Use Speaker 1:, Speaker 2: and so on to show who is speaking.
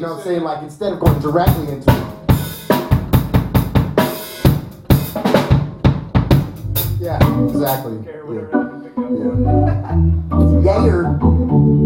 Speaker 1: You know what I'm saying? Like instead of going directly into it. Yeah, exactly. Yeah. Yayer.